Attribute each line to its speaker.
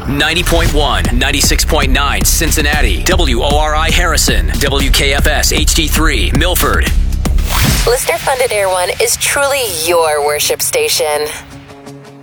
Speaker 1: 90.1, 96.9 Cincinnati, WORI Harrison, WKFS HD3 Milford.
Speaker 2: Listener-funded Air One is truly your worship station.